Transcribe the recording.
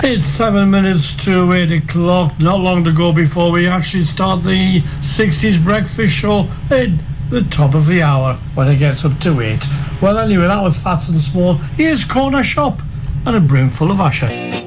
It's 7 minutes to 8 o'clock, not long to go before we actually start the 60s breakfast show at the top of the hour when it gets up to 8. Well, anyway, that was Fats and Small. Here's Corner Shop and a brimful of Usher.